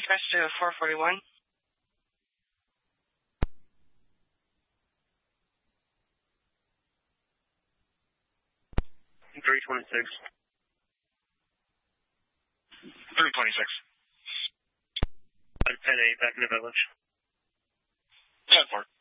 dispatch to 441. 326. 326. 10-8, back in the village. 10-4.